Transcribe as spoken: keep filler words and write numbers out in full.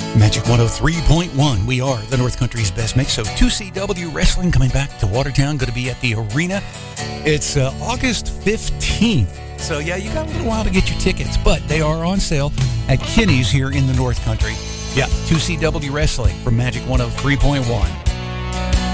Magic one oh three point one. We are the North Country's best mix. So two C W Wrestling coming back to Watertown. Going to be at the arena. It's uh, August fifteenth. So, yeah, you got a little while to get your tickets, but they are on sale at Kinney's here in the North Country. Yeah, two C W Wrestling from Magic one oh three point one.